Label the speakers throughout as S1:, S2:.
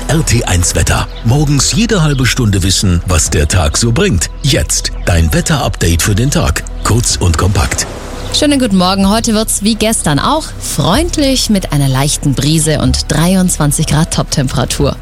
S1: Das RT1 Wetter. Morgens jede halbe Stunde wissen, was der Tag so bringt. Jetzt dein Wetterupdate für den Tag. Kurz und kompakt.
S2: Schönen guten Morgen. Heute wird's wie gestern auch freundlich mit einer leichten Brise und 23 Grad Toptemperatur.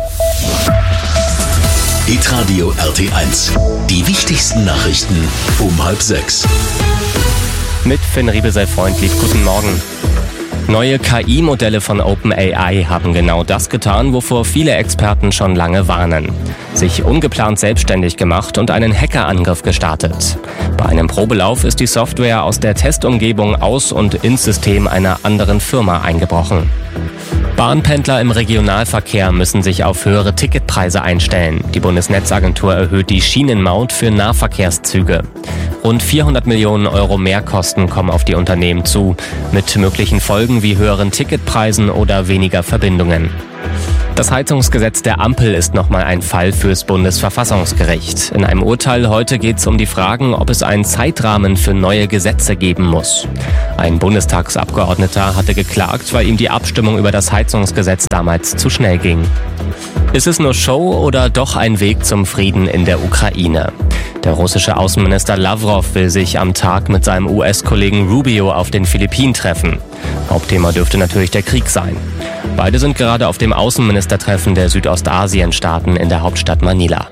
S1: Hitradio RT1. Die wichtigsten Nachrichten um 5:30.
S3: Mit Finn Riebe sei freundlich. Guten Morgen. Neue KI-Modelle von OpenAI haben genau das getan, wovor viele Experten schon lange warnen. Sich ungeplant selbstständig gemacht und einen Hackerangriff gestartet. Bei einem Probelauf ist die Software aus der Testumgebung aus und ins System einer anderen Firma eingebrochen. Bahnpendler im Regionalverkehr müssen sich auf höhere Ticketpreise einstellen. Die Bundesnetzagentur erhöht die Schienenmaut für Nahverkehrszüge. Rund 400 Millionen Euro Mehrkosten kommen auf die Unternehmen zu, mit möglichen Folgen wie höheren Ticketpreisen oder weniger Verbindungen. Das Heizungsgesetz der Ampel ist nochmal ein Fall fürs Bundesverfassungsgericht. In einem Urteil heute geht es um die Fragen, ob es einen Zeitrahmen für neue Gesetze geben muss. Ein Bundestagsabgeordneter hatte geklagt, weil ihm die Abstimmung über das Heizungsgesetz damals zu schnell ging. Ist es nur Show oder doch ein Weg zum Frieden in der Ukraine? Der russische Außenminister Lavrov will sich am Tag mit seinem US-Kollegen Rubio auf den Philippinen treffen. Hauptthema dürfte natürlich der Krieg sein. Beide sind gerade auf dem Außenministertreffen der Südostasien-Staaten in der Hauptstadt Manila.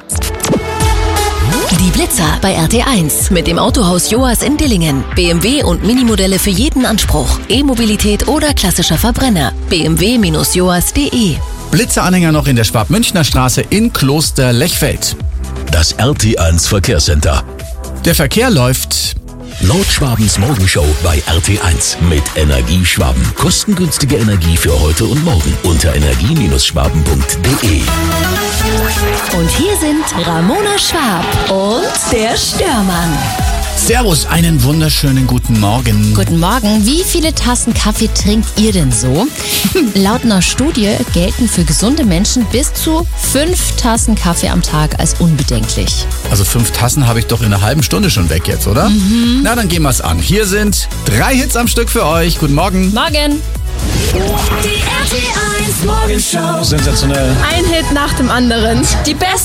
S4: Die Blitzer bei RT1 mit dem Autohaus Joas in Dillingen. BMW und Minimodelle für jeden Anspruch. E-Mobilität oder klassischer Verbrenner. bmw-joas.de.
S5: Blitzeranhänger noch in der Schwab-Münchner Straße in Kloster-Lechfeld.
S1: Das RT1 Verkehrscenter.
S5: Der Verkehr läuft.
S1: Nordschwabens Morgenshow bei RT1 mit Energieschwaben. Kostengünstige Energie für heute und morgen unter energie-schwaben.de.
S4: Und hier sind Ramona Schwab und der Störmann.
S5: Servus, einen wunderschönen guten Morgen.
S2: Guten Morgen. Wie viele Tassen Kaffee trinkt ihr denn so? Laut einer Studie gelten für gesunde Menschen bis zu 5 Tassen Kaffee am Tag als unbedenklich.
S5: Also 5 Tassen habe ich doch in einer halben Stunde schon weg jetzt, oder? Na, dann gehen wir's an. Hier sind 3 Hits am Stück für euch. Guten Morgen.
S2: Morgen.
S6: Die RT1 Morgenshow.
S5: Sensationell.
S7: Ein Hit nach dem anderen. Die besten